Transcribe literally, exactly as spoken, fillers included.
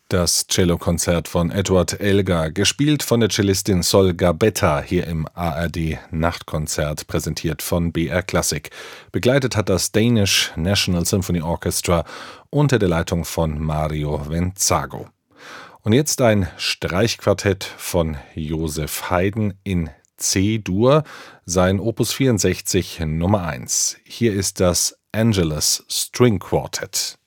Das Cellokonzert von Edward Elgar, gespielt von der Cellistin Sol Gabetta, hier im A R D-Nachtkonzert, präsentiert von B R Classic. Begleitet hat das Danish National Symphony Orchestra unter der Leitung von Mario Venzago. Und jetzt ein Streichquartett von Joseph Haydn in C-Dur, sein Opus vierundsechzig Nummer eins. Hier ist das Angelus String Quartet.